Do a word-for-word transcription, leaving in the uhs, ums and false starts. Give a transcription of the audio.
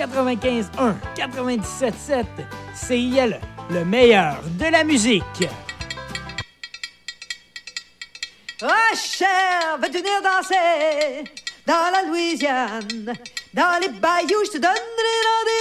quatre-vingt-quinze un, quatre-vingt-dix-sept sept, C I L E, le meilleur de la musique. Ah, cher, veux-tu venir danser dans la Louisiane, dans les bayous, je te donnerai rendez-vous.